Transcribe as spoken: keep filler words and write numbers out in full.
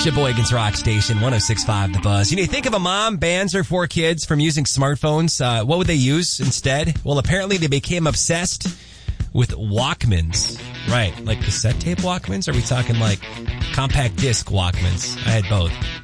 Sheboygan's Rock Station, one oh six point five The Buzz. You know, you think of a mom bans her four kids from using smartphones. Uh, what would they use instead? Well, apparently they became obsessed with Walkmans. Right, like cassette tape Walkmans? Or are we talking like compact disc Walkmans? I had both.